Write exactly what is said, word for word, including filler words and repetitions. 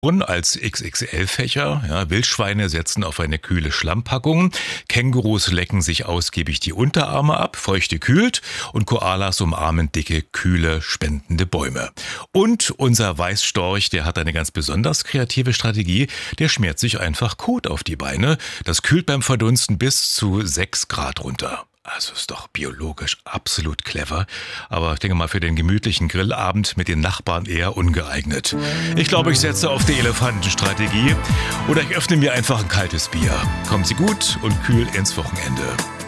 als X X L-Fächer, ja, Wildschweine setzen auf eine kühle Schlammpackung, Kängurus lecken sich ausgiebig die Unterarme ab, feuchte kühlt und Koalas umarmen dicke, kühle, spendende Bäume. Und unser Weißstorch, der hat eine ganz besonders kreative Strategie, der schmiert sich einfach Kot auf die Beine, das kühlt beim Verdunsten bis zu sechs Grad runter. Also ist doch biologisch absolut clever, aber ich denke mal für den gemütlichen Grillabend mit den Nachbarn eher ungeeignet. Ich glaube, ich setze auf die Elefantenstrategie oder ich öffne mir einfach ein kaltes Bier. Kommen Sie gut und kühl ins Wochenende.